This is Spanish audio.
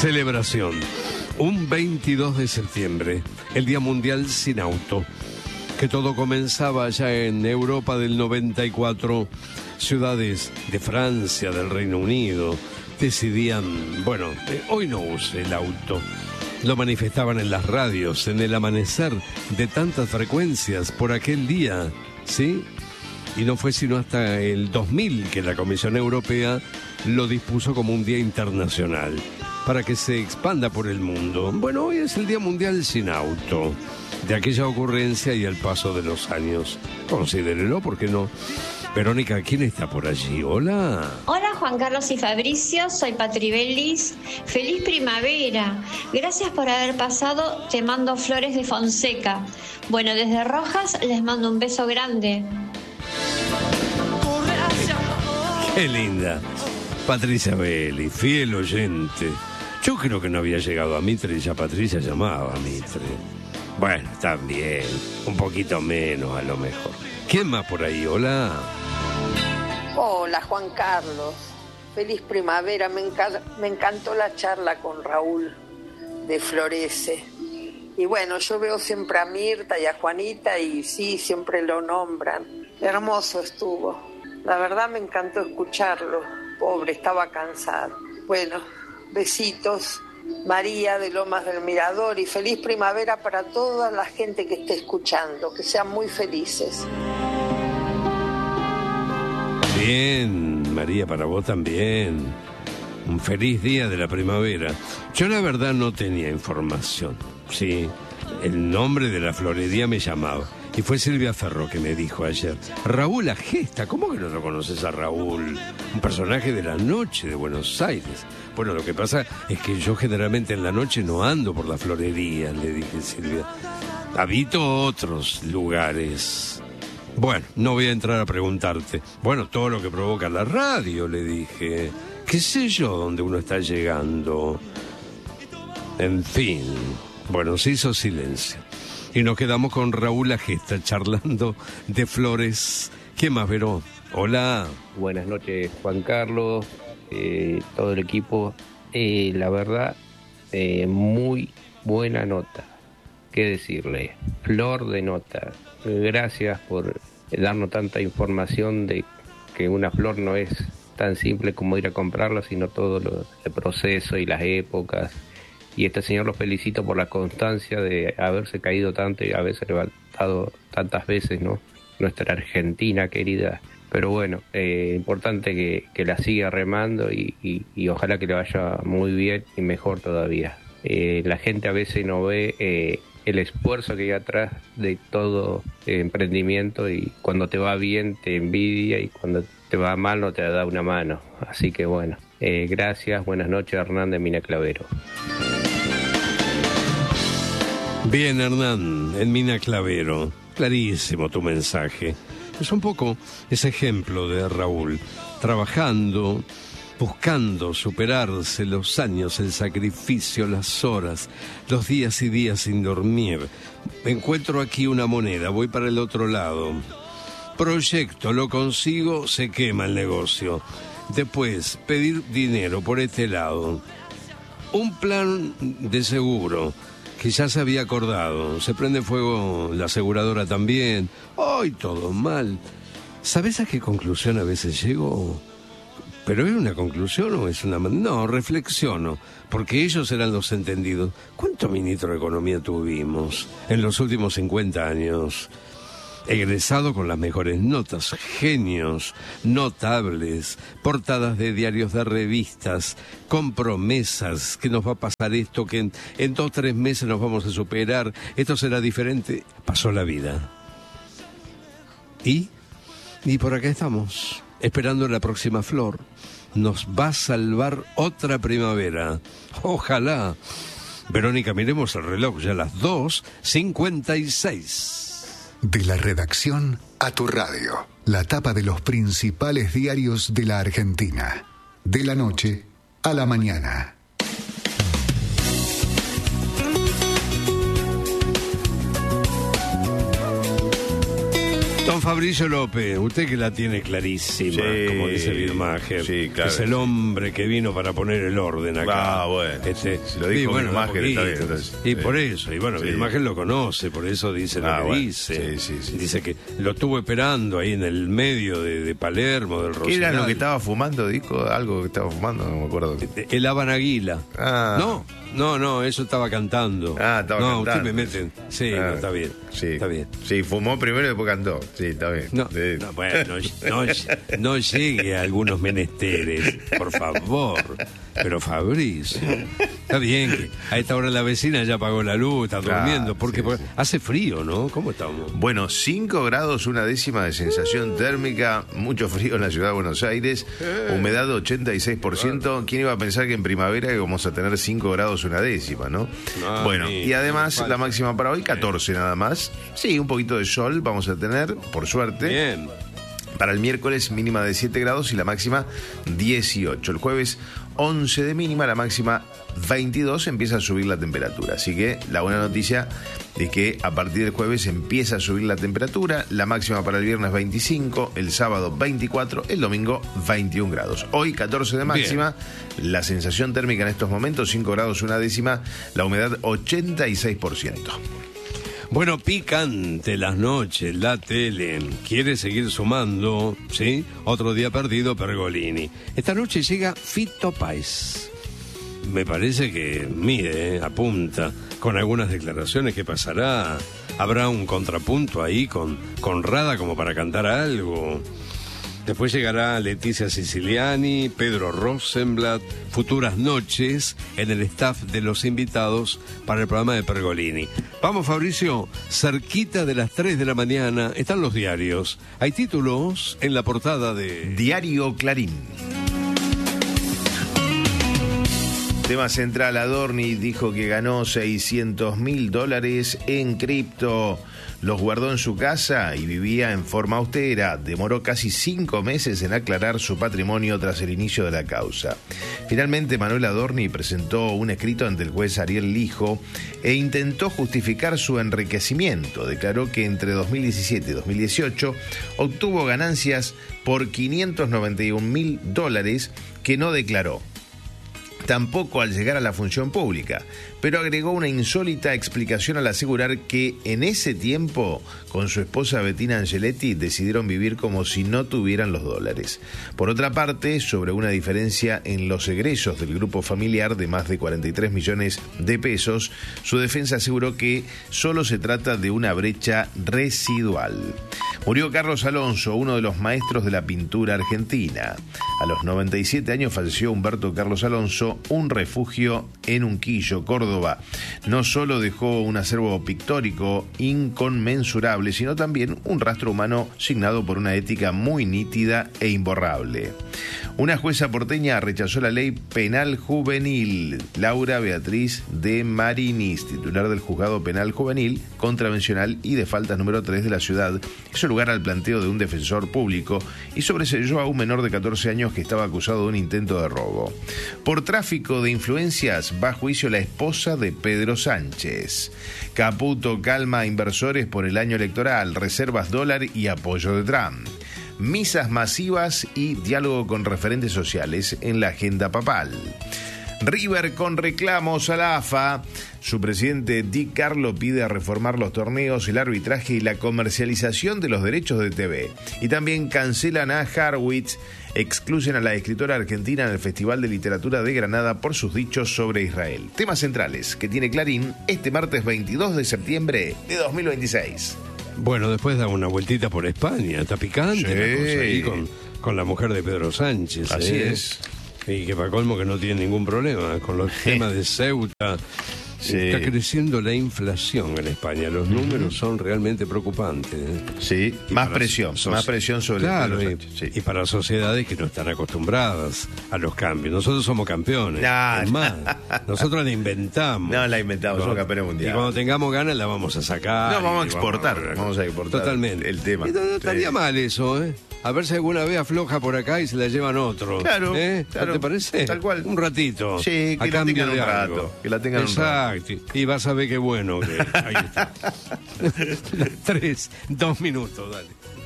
Celebración. Un 22 de septiembre, el Día Mundial sin Auto. Que todo comenzaba allá en Europa del 94. Ciudades de Francia, del Reino Unido, decidían, bueno, hoy no use el auto. Lo manifestaban en las radios, en el amanecer de tantas frecuencias por aquel día, ¿sí? Y no fue sino hasta el 2000 que la Comisión Europea lo dispuso como un día internacional, para que se expanda por el mundo. Bueno, hoy es el Día Mundial sin Auto. De aquella ocurrencia y al paso de los años. Considérelo, ¿por qué no? Verónica, ¿quién está por allí? Hola. Hola Juan Carlos y Fabricio, soy Patri Belis. Feliz primavera. Gracias por haber pasado. Te mando flores de Fonseca. Bueno, desde Rojas les mando un beso grande. Qué linda. Patricia Belli, fiel oyente. Yo creo que no había llegado a Mitre y ya Patricia llamaba a Mitre. Bueno, también, un poquito menos a lo mejor. ¿Quién más por ahí? Hola. Hola, Juan Carlos. Feliz primavera. Me encantó la charla con Raúl de Florece. Y bueno, yo veo siempre a Mirta y a Juanita y sí, siempre lo nombran. Hermoso estuvo. La verdad me encantó escucharlo. Pobre, estaba cansado. Bueno, besitos. María de Lomas del Mirador, y feliz primavera para toda la gente que esté escuchando, que sean muy felices. Bien, María, para vos también. Un feliz día de la primavera. Yo la verdad no tenía información. Sí, el nombre de la florería me llamaba. Y fue Silvia Ferro que me dijo ayer: Raúl Agesta, ¿cómo que no lo conoces a Raúl? Un personaje de la noche de Buenos Aires. Bueno, lo que pasa es que yo generalmente en la noche no ando por la florería, le dije Silvia. Habito otros lugares. Bueno, no voy a entrar a preguntarte. Bueno, todo lo que provoca la radio, le dije. ¿Qué sé yo dónde uno está llegando? En fin. Bueno, se hizo silencio. Y nos quedamos con Raúl Agesta charlando de flores. ¿Quién más, Veró? Hola. Buenas noches, Juan Carlos, todo el equipo. La verdad, muy buena nota. ¿Qué decirle? Flor de nota. Gracias por darnos tanta información de que una flor no es tan simple como ir a comprarla, sino todo el proceso y las épocas. Y este señor lo felicito por la constancia de haberse caído tanto y haberse levantado tantas veces, ¿no? Nuestra Argentina querida. Pero bueno, importante que la siga remando y ojalá que le vaya muy bien y mejor todavía. La gente a veces no ve el esfuerzo que hay atrás de todo emprendimiento, y cuando te va bien te envidia y cuando te va mal no te da una mano. Así que bueno, gracias, buenas noches, Hernán de Mina Clavero. Bien, Hernán, en Mina Clavero. Clarísimo tu mensaje. Es un poco ese ejemplo de Raúl, trabajando, buscando superarse los años, el sacrificio, las horas, los días y días sin dormir. Encuentro aquí una moneda, voy para el otro lado. Proyecto, lo consigo, se quema el negocio. Después, pedir dinero por este lado. Un plan de seguro que ya se había acordado. Se prende fuego la aseguradora también. ¡Ay, todo mal! ¿Sabes a qué conclusión a veces llego? ¿Pero es una conclusión o es una...? No, reflexiono, porque ellos eran los entendidos. ¿Cuánto ministro de Economía tuvimos en los últimos 50 años? Egresado con las mejores notas, genios, notables, portadas de diarios, de revistas, con promesas, que nos va a pasar esto, que en 2 o 3 meses nos vamos a superar, esto será diferente. Pasó la vida. Y por acá estamos, esperando la próxima flor. Nos va a salvar otra primavera. Ojalá. Verónica, miremos el reloj, ya las 2:56. De la redacción a tu radio. La tapa de los principales diarios de la Argentina. De la noche a la mañana. Don Fabricio López, usted que la tiene clarísima, Sí, como dice Birmacher, sí, claro. es el hombre que vino para poner el orden acá. Ah, bueno. Si lo dijo Birmacher, está bien, entonces. Y por eso, y bueno, Sí. Birmacher lo conoce, por eso dice lo que bueno. dice. Sí. Dice que lo estuvo esperando ahí en el medio de Palermo, del Rosedal. ¿Qué era lo que estaba fumando? Dijo algo que estaba fumando, no me acuerdo. El Habanaguila. Ah. No, eso estaba cantando. Ah, estaba cantando. No, usted me meten. Sí, Ah, no, está bien. Sí. Está bien. Sí, fumó primero y después cantó. Sí, está bien. No, Sí. no, bueno, no llegue a algunos menesteres, por favor. Pero Fabricio, está bien que a esta hora la vecina ya apagó la luz, está Claro, durmiendo, porque sí. hace frío, ¿no? ¿Cómo estamos? Bueno, 5 grados, 1/10 de sensación térmica, mucho frío en la ciudad de Buenos Aires, humedad 86%. ¿Quién iba a pensar que en primavera íbamos a tener 5 grados, 1/10, no? Ah, Bueno, sí, y además falta. la máxima para hoy, 14 nada más. Sí, un poquito de sol vamos a tener, por suerte. Bien. Para el miércoles mínima de 7 grados y la máxima 18. El jueves 11 de mínima, la máxima 22, empieza a subir la temperatura. Así que la buena noticia es que a partir del jueves empieza a subir la temperatura. La máxima para el viernes 25, el sábado 24, el domingo 21 grados. Hoy 14 de máxima, la sensación térmica en estos momentos 5 grados 1/10, la humedad 86%. Bueno, picante las noches, la tele quiere seguir sumando, ¿sí? Otro día perdido, Pergolini. Esta noche llega Fito Páez. Me parece que mide, apunta, con algunas declaraciones que pasará. Habrá un contrapunto ahí con Rada como para cantar algo. Después llegará Leticia Siciliani, Pedro Rosenblatt, futuras noches en el staff de los invitados para el programa de Pergolini. Vamos, Fabricio, cerquita de las 3 de la mañana están los diarios. Hay títulos en la portada de... Diario Clarín. Tema central, Adorni dijo que ganó $600.000 en cripto. Los guardó en su casa y vivía en forma austera. Demoró casi 5 meses en aclarar su patrimonio tras el inicio de la causa. Finalmente, Manuel Adorni presentó un escrito ante el juez Ariel Lijo e intentó justificar su enriquecimiento. Declaró que entre 2017 y 2018 obtuvo ganancias por $591.000 que no declaró. Tampoco al llegar a la función pública, pero agregó una insólita explicación al asegurar que en ese tiempo, con su esposa Bettina Angeletti, decidieron vivir como si no tuvieran los dólares. Por otra parte, sobre una diferencia en los egresos del grupo familiar de más de 43 millones de pesos, su defensa aseguró que solo se trata de una brecha residual. Murió Carlos Alonso, uno de los maestros de la pintura argentina. A los 97 años falleció Humberto Carlos Alonso, un refugio en Unquillo, Córdoba. No solo dejó un acervo pictórico inconmensurable, sino también un rastro humano signado por una ética muy nítida e imborrable. Una jueza porteña rechazó la ley penal juvenil. Laura Beatriz de Marinis, titular del Juzgado Penal Juvenil, Contravencional y de Faltas número 3 de la ciudad, hizo lugar al planteo de un defensor público y sobreseyó a un menor de 14 años que estaba acusado de un intento de robo. Por tráfico de influencias va a juicio la esposa de Pedro Sánchez. Caputo calma a inversores por el año electoral, reservas dólar y apoyo de Trump. Misas masivas y diálogo con referentes sociales en la agenda papal. River con reclamos a la AFA. Su presidente Di Carlo pide reformar los torneos, el arbitraje y la comercialización de los derechos de TV. Y también cancelan a Harwitz, excluyen a la escritora argentina en el Festival de Literatura de Granada por sus dichos sobre Israel. Temas centrales que tiene Clarín este martes 22 de septiembre de 2026. Bueno, después da una vueltita por España. Está picante la cosa ahí con la mujer de Pedro Sánchez. Así es. Y que para colmo que no tiene ningún problema con los temas de Ceuta. Sí. Está creciendo la inflación en España. Los números son realmente preocupantes. Sí, más presión sobre claro, y para sociedades que no están acostumbradas a los cambios. Nosotros somos campeones. Es más, nosotros la inventamos. No, la inventamos, somos campeones mundiales. Y cuando tengamos ganas la vamos a sacar. No, vamos a exportar. Vamos a exportar. Totalmente. El tema. No estaría mal eso, ¿eh? A ver si alguna vez afloja por acá y se la llevan otro. Claro, ¿No te parece? Tal cual. Un ratito. Sí, que a la cambio tengan un de rato. algo. Que la tengan un rato. Exacto. Y vas a ver qué bueno que ahí está. 3, 2 minutos, dale.